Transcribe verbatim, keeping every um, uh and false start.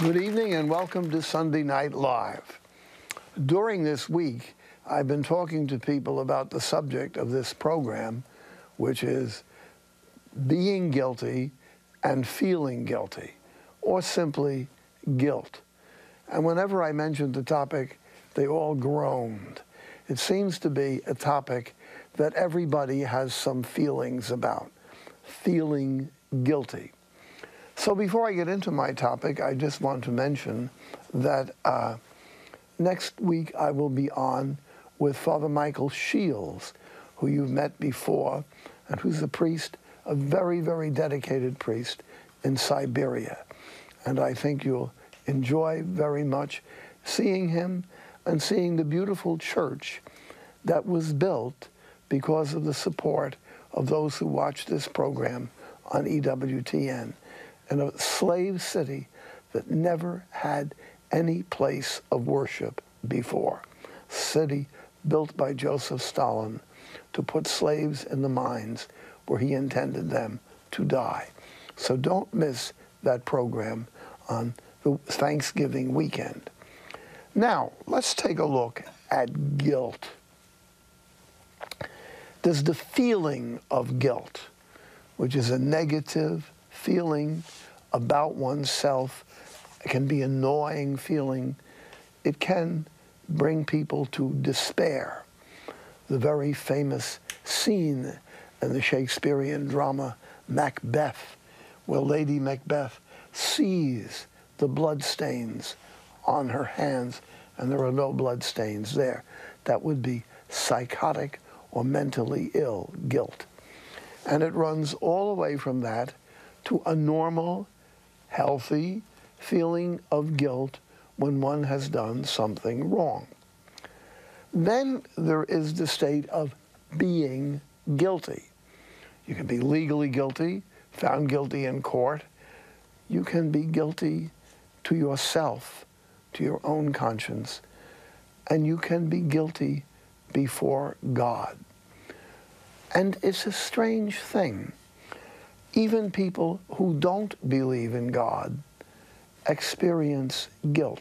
Good evening and welcome to Sunday Night Live. During this week, I've been talking to people about the subject of this program, which is being guilty and feeling guilty, or simply guilt. And whenever I mentioned the topic, they all groaned. It seems to be a topic that everybody has some feelings about, feeling guilty. So before I get into my topic, I just want to mention that uh, next week I will be on with Father Michael Shields, who you've met before, and who's a priest, a very, very dedicated priest in Siberia. And I think you'll enjoy very much seeing him and seeing the beautiful church that was built because of the support of those who watch this program on E W T N. In a slave city that never had any place of worship before. City built by Joseph Stalin to put slaves in the mines where he intended them to die. So don't miss that program on the Thanksgiving weekend. Now, let's take a look at guilt. Does the feeling of guilt, which is a negative feeling about oneself, it can be an annoying feeling, it can bring people to despair. The very famous scene in the Shakespearean drama Macbeth, where Lady Macbeth sees the bloodstains on her hands and there are no bloodstains there. That would be psychotic or mentally ill guilt. And it runs all the way from that to a normal, healthy feeling of guilt when one has done something wrong. Then there is the state of being guilty. You can be legally guilty, found guilty in court. You can be guilty to yourself, to your own conscience, and you can be guilty before God. And it's a strange thing. Even people who don't believe in God experience guilt.